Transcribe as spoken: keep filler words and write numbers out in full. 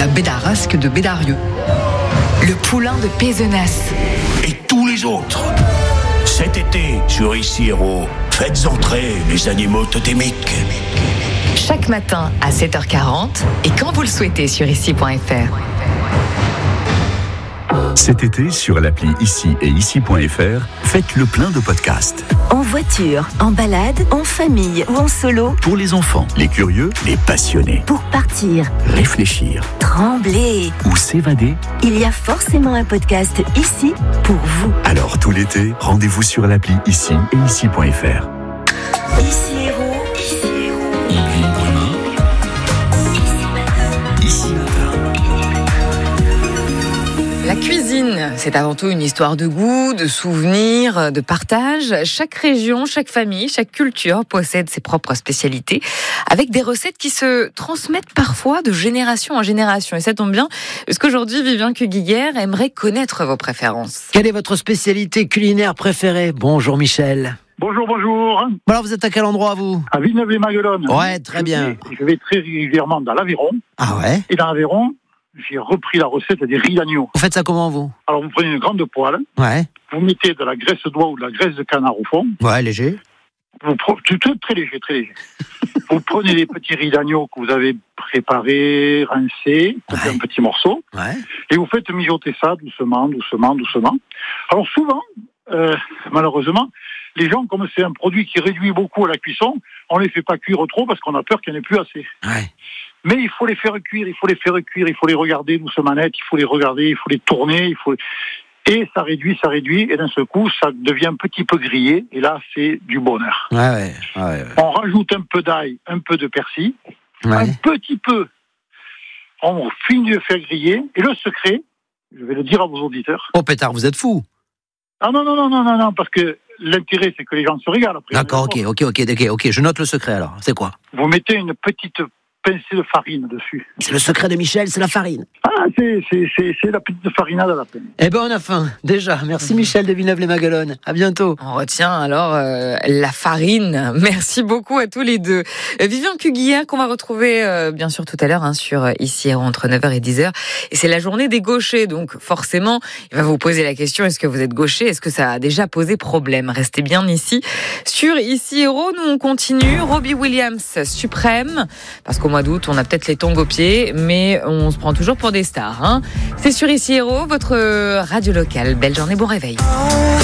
la Bédarasque de Bédarieux, le poulain de Pézenas et tous les autres. Cet été, sur Ici Héros, faites entrer les animaux totémiques. Chaque matin à sept heures quarante et quand vous le souhaitez sur ici point f r. Cet été, sur l'appli Ici et ici point f r, faites le plein de podcasts. En voiture, en balade, en famille ou en solo. Pour les enfants, les curieux, les passionnés. Pour partir, réfléchir, trembler ou s'évader. Il y a forcément un podcast ici pour vous. Alors tout l'été, rendez-vous sur l'appli Ici et ici point f r. Ici Héros, ici Héros. Yveline Brumain. Ici matin. Ici matin. La cuisine, c'est avant tout une histoire de goût, de souvenirs, de partage. Chaque région, chaque famille, chaque culture possède ses propres spécialités, avec des recettes qui se transmettent parfois de génération en génération. Et ça tombe bien, parce qu'aujourd'hui, Vivien Cuguière aimerait connaître vos préférences. Quelle est votre spécialité culinaire préférée ? Bonjour Michel. Bonjour, bonjour. Alors vous êtes à quel endroit vous ? À Villeneuve-les-Maguelones. Ouais, très bien. Je vais, je vais très régulièrement dans l'Aveyron. Ah ouais ? Et dans l'Aveyron, j'ai repris la recette des riz d'agneau. Vous faites ça comment vous ? Alors vous prenez une grande poêle. Ouais. Vous mettez de la graisse d'oie ou de la graisse de canard au fond. Ouais, léger. Vous pre... très, très léger, très léger. Vous prenez les petits riz d'agneau que vous avez préparés, rincés, coupés Ouais. en petits morceaux. Ouais. Et vous faites mijoter ça doucement, doucement, doucement. Alors souvent, euh, malheureusement, les gens, comme c'est un produit qui réduit beaucoup à la cuisson, on les fait pas cuire trop parce qu'on a peur qu'il n'y en ait plus assez. Ouais. Mais il faut les faire cuire, il faut les faire cuire, il faut les regarder doucement net, il faut les regarder, il faut les tourner, il faut... Et ça réduit, ça réduit, et d'un seul coup, ça devient un petit peu grillé, et là, c'est du bonheur. Ouais, ouais, ouais, ouais. On rajoute un peu d'ail, un peu de persil, Ouais. un petit peu, on finit de faire griller, et le secret, je vais le dire à vos auditeurs. Oh pétard, vous êtes fou. Ah non, non, non, non, non, non, parce que l'intérêt, c'est que les gens se régalent après. D'accord, ok, ok, ok, ok, ok. Je note le secret alors. C'est quoi ? Vous mettez une petite pincée de farine dessus. C'est le secret de Michel, c'est la farine. Ah, c'est, c'est, c'est, c'est la petite farinade à la peine. Eh ben on a faim, déjà. Merci Michel de Villeneuve-les-Maguelones. À bientôt. On retient alors euh, la farine. Merci beaucoup à tous les deux. Euh, Vivien Cuguière qu'on va retrouver euh, bien sûr tout à l'heure hein, sur euh, Ici Héros entre neuf heures et dix heures. Et c'est la journée des gauchers, donc forcément, il va vous poser la question, est-ce que vous êtes gaucher ? Est-ce que ça a déjà posé problème ? Restez bien ici. Sur Ici Héros, nous on continue. Robbie Williams, suprême, parce qu'au mois d'août, on a peut-être les tongs aux pieds, mais on se prend toujours pour des stars. Hein. C'est sur Ici Héros, votre radio locale. Belle journée, bon réveil.